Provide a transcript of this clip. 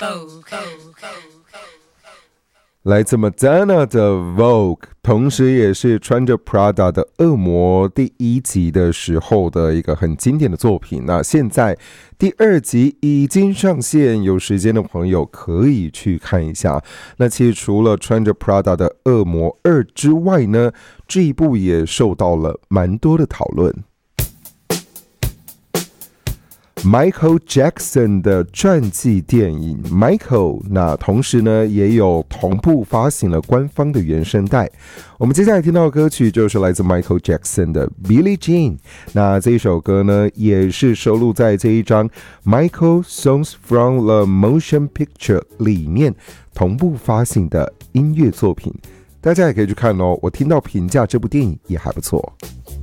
来自 Madonna 的 Vogue， 同时也是穿着 Prada 的恶魔第一集的时候的一个很经典的作品。那现在第二集已经上线，有时间的朋友可以去看一下。那其实除了穿着 Prada 的恶魔2之外呢，这一部也受到了蛮多的讨论。Michael Jackson 的传记电影 Michael， 那同时呢也有同步发行了官方的原声带。我们接下来听到的歌曲就是来自 Michael Jackson 的 Billie Jean， 那这一首歌呢也是收录在这一张 Michael Songs from the Motion Picture 里面同步发行的音乐作品，大家也可以去看哦。我听到评价这部电影也还不错。